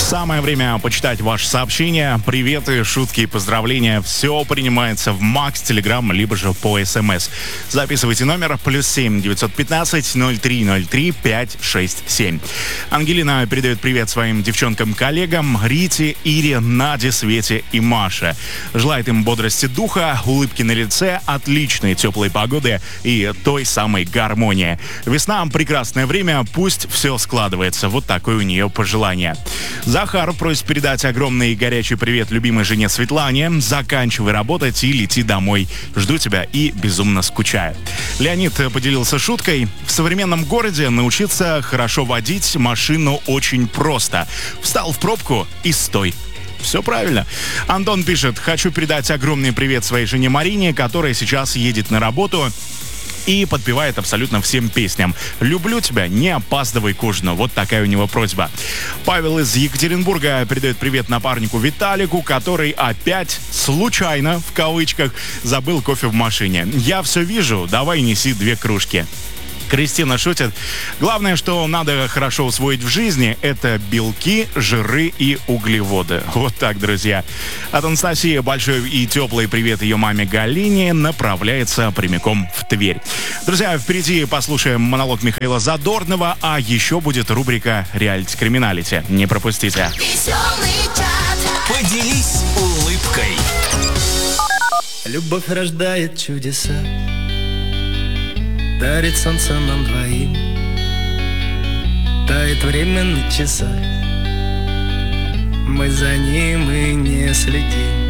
Самое время почитать ваши сообщения. Приветы, шутки и поздравления. Все принимается в Макс, Телеграм, либо же по СМС. Записывайте номер +7 915 0303 567. Ангелина передает привет своим девчонкам-коллегам Рите, Ире, Наде, Свете и Маше. Желает им бодрости духа, улыбки на лице, отличной теплой погоды и той самой гармонии. Весна — прекрасное время, пусть все складывается. Вот такое у нее пожелание. Захар просит передать огромный и горячий привет любимой жене Светлане. Заканчивай работать и лети домой. Жду тебя и безумно скучаю. Леонид поделился шуткой. В современном городе научиться хорошо водить машину очень просто. Встал в пробку и стой. Все правильно. Антон пишет: хочу передать огромный привет своей жене Марине, которая сейчас едет на работу и подпевает абсолютно всем песням. «Люблю тебя, не опаздывай к ужину». Вот такая у него просьба. Павел из Екатеринбурга передает привет напарнику Виталику, который опять случайно, в кавычках, забыл кофе в машине. «Я все вижу, давай неси 2 кружки». Кристина шутит. Главное, что надо хорошо усвоить в жизни, это белки, жиры и углеводы. Вот так, друзья. От Анастасии большой и теплый привет ее маме Галине, направляется прямиком в Тверь. Друзья, впереди послушаем монолог Михаила Задорнова, а еще будет рубрика «Реалити-криминалити». Не пропустите. Поделись улыбкой. Любовь рождает чудеса, дарит солнце нам двоим, тает время на часах, мы за ним и не следим.